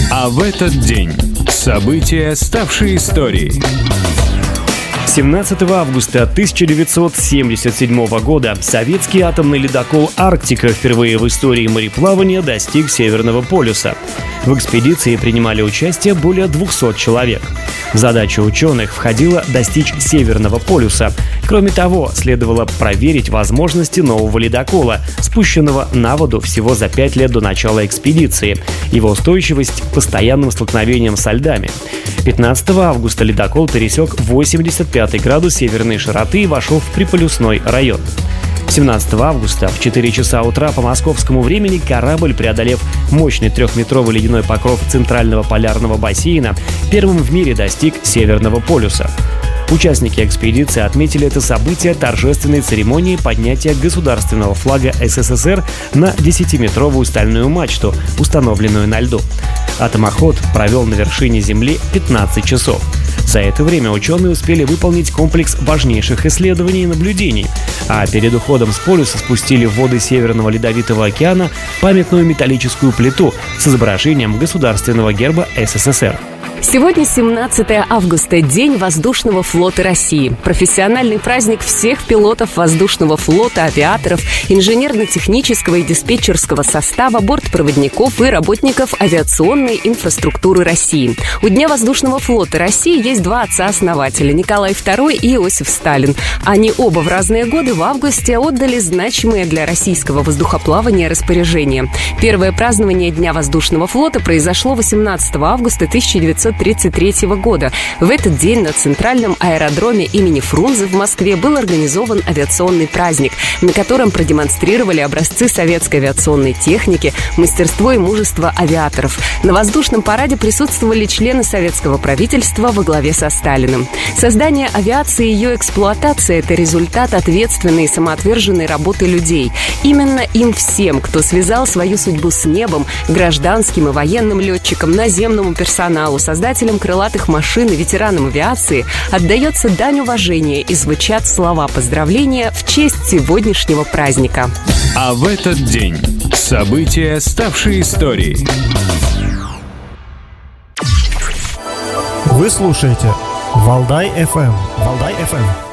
А в этот день события, ставшие историей. 17 августа 1977 года советский атомный ледокол «Арктика» впервые в истории мореплавания достиг Северного полюса. В экспедиции принимали участие более 200 человек. В задачу ученых входило достичь Северного полюса. Кроме того, следовало проверить возможности нового ледокола, спущенного на воду всего за 5 лет до начала экспедиции, его устойчивость к постоянным столкновениям со льдами. 15 августа ледокол пересек 85 градус северной широты и вошел в приполюсной район. 17 августа в 4 часа утра по московскому времени корабль, преодолев мощный 3-метровый ледяной покров центрального полярного бассейна, первым в мире достиг Северного полюса. Участники экспедиции отметили это событие торжественной церемонией поднятия государственного флага СССР на 10-метровую стальную мачту, установленную на льду. Атомоход провел на вершине Земли 15 часов. За это время ученые успели выполнить комплекс важнейших исследований и наблюдений, а перед уходом с полюса спустили в воды Северного Ледовитого океана памятную металлическую плиту с изображением государственного герба СССР. Сегодня 17 августа, День воздушного флота России. Профессиональный праздник всех пилотов воздушного флота, авиаторов, инженерно-технического и диспетчерского состава, бортпроводников и работников авиационной инфраструктуры России. У Дня воздушного флота России есть два отца-основателя – Николай II и Иосиф Сталин. Они оба в разные годы в августе отдали значимые для российского воздухоплавания распоряжения. Первое празднование Дня воздушного флота произошло 18 августа 1933 года. В этот день на центральном аэродроме имени Фрунзе в Москве был организован авиационный праздник, на котором продемонстрировали образцы советской авиационной техники, мастерство и мужество авиаторов. На воздушном параде присутствовали члены советского правительства во главе со Сталиным. Создание авиации и ее эксплуатация – это результат ответственной и самоотверженной работы людей. Именно им всем, кто связал свою судьбу с небом, гражданским и военным летчикам, наземному персоналу, создателям крылатых машин и ветеранам авиации, отдается дань уважения и звучат слова поздравления в честь сегодняшнего праздника. А в этот день события, ставшие историей. Вы слушаете Валдай FM. Валдай FM.